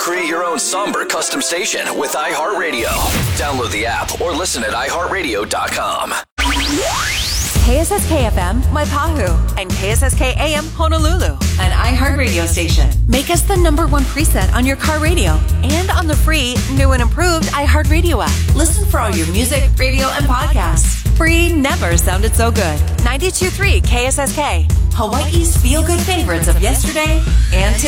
Create your own somber custom station with iHeartRadio. Download the app or listen at iHeartRadio.com. KSSK FM, Waipahu, and KSSK AM, Honolulu, an iHeartRadio station. Make us the #1 preset on your car radio and on the free, new and improved iHeartRadio app. Listen for all your music, radio, and podcasts. Free never sounded so good. 92.3 KSSK, Hawaii's feel-good favorites of yesterday and today.